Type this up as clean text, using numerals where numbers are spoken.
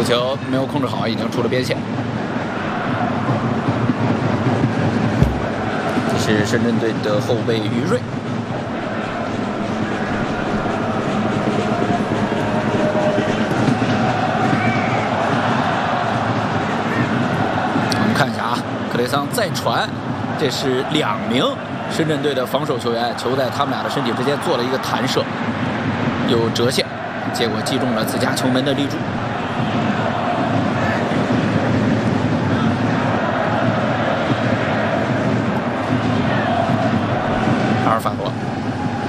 球没有控制好，已经出了边线。这是深圳队的后卫于睿。我们看一下啊，克雷桑再传，这是2名深圳队的防守球员，球在他们俩的身体之间做了一个弹射，有折线，结果击中了自家球门的立柱。阿尔法罗。